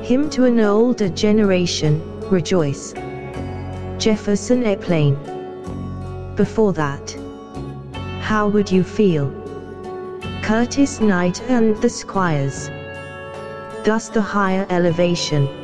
Hymn to an older generation, rejoice. Jefferson Airplane. Before that, how would you feel? Curtis Knight and the Squires. Thus the higher elevation.